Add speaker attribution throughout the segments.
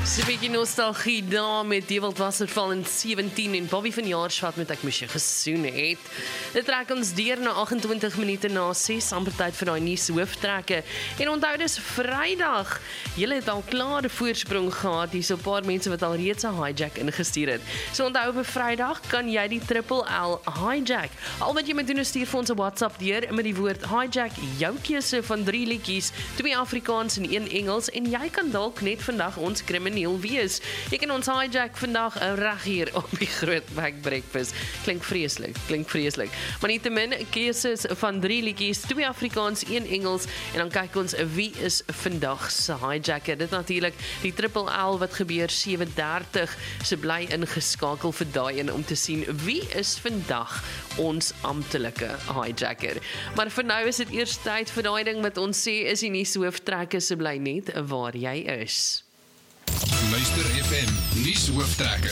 Speaker 1: So 'n bietjie nostalgie daar met Dewald Wasserval in 17 en Bobby van Jaarsvat met Ek Moes Jou Gesoen Het. Dit trek ons deur na 28 minute na 6, amper tyd vir daai nuus hooftrekke. En onthou dis Vrydag. Julle het al klaar 'n voorsprong gehad. Hier's 'n paar mense wat al reeds 'n hijack ingestuur het. So onthou op 'n Vrydag kan jy die Triple L hijack. Al wat jy moet doen is stuur vir ons 'n WhatsApp deur met die woord hijack, jou keuse van 3 liedjies, 2 Afrikaans en 1 Engels en jy kan dalk net vandag ons krimineel wees. Jy kan ons hijack vandag reg hier op die Groot Mac Breakfast. Klink vreeslik. Maar nietemin keuses van 3 liedjies, 2 Afrikaans, 1 Engels en dan kyk ons wie is vandag se hijacker. Dit natuurlik die Triple L wat gebeur 7:30. So bly ingeskakel vir daai een om te sien wie is vandag ons amptelike hijacker. Maar vir nou is dit eers tyd vir daai ding wat ons sê is die nuus hooftrekke, so bly net waar jy is.
Speaker 2: Luister FM, nuus hooftrekke.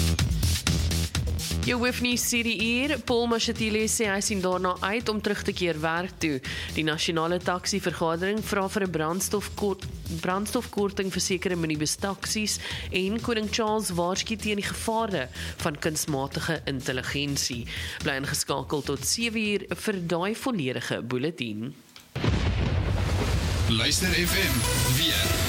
Speaker 1: Jou hoofnuus sê die uur, Paul Mashatile sê hy sien daarna uit om terug te keer werk toe. Die nasionale taxi-vergadering vra vir 'n brandstofkorting vir sekere minibus taksies en koning Charles waarsku teen die gevare van kunsmatige intelligensie. Bly ingeskakel tot 7 uur vir daai volledige bulletin.
Speaker 2: Luister FM, weer.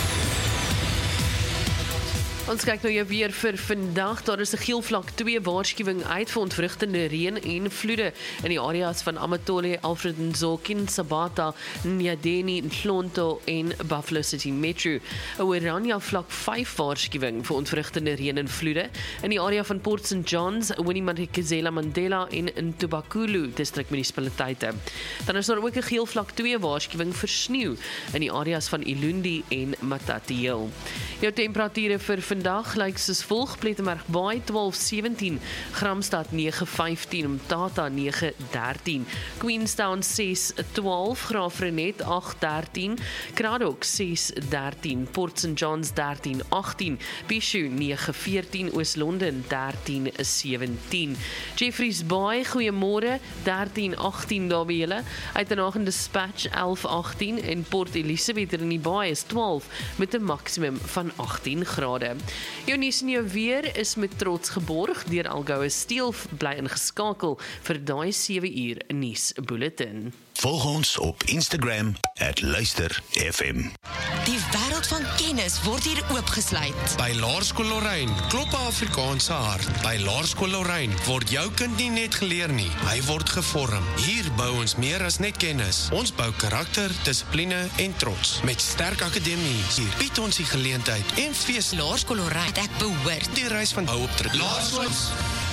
Speaker 1: Ons kyk nou weer vir vandag. Daar is 'n geel vlak 2 waarskuwing uit vir ontwrigtende reën en vloede in die areas van Amatole, Alfred Nzokin, Sabata, Nyadeni, Nhlonto en Buffalo City Metro. 'n oranje vlak 5 waarskuwing vir ontwrigtende reën en vloede in die area van Port St Johns, Winnie Madikizela Mandela en Ntubakulu distrikmunisipaliteite. Dan is daar ook 'n geel vlak 2 waarskuwing vir sneeu in die areas van Ilundi en Matatiel. Jou temperature vir vandag lyk soos volg: Plettenberg Baai 12:17, Gramstad 9:15, Mtata 9:13, Queenstown 6:12, Graafrenet 8:13, Kraddock 6:13, Port St Johns 13:18, Bhisho 9:14, Oos-London 13:17, Jeffreys Bay, goeiemôre 13:18 daar by julle, Uitenhagen Dispatch 11:18 en Port Elizabeth in die Baai is 12 met 'n maksimum van 18 grade. Jou nuus en jou weer is met trots geborg deur Algoa Steel. Bly ingeskakel vir daai 7 uur nuus bulletin.
Speaker 3: Volg ons op Instagram @luisterfm.
Speaker 4: Die wêreld van kennis word hier oopgesluit.
Speaker 5: By Laerskool Lorraine klop 'n Afrikaanse hart. By Laerskool Lorraine word jou kind nie net geleer nie, hy word gevorm. Hier bou ons meer as net kennis. Ons bou karakter, dissipline en trots. Met sterk akademies, hier bied ons die geleentheid en fees.
Speaker 4: Laerskool Lorraine, ek behoort.
Speaker 5: Die reis van hou op terug.
Speaker 2: Laerskool